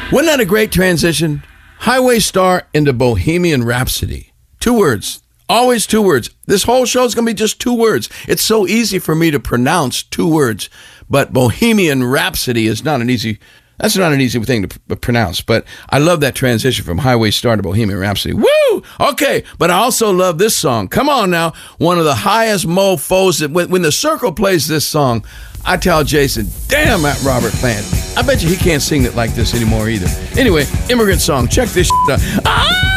Wasn't that a great transition? Highway Star into Bohemian Rhapsody. 2 words. Always 2 words. This whole show is going to be just 2 words. It's so easy for me to pronounce 2 words, but Bohemian Rhapsody is not an easy. That's not an easy thing to pronounce, but I love that transition from Highway Star to Bohemian Rhapsody. Woo! Okay, but I also love this song. Come on now. One of the highest mofos. That when the Circle plays this song, I tell Jason, damn that Robert Plant. I bet you he can't sing it like this anymore either. Anyway, Immigrant Song. Check this shit out. Ah!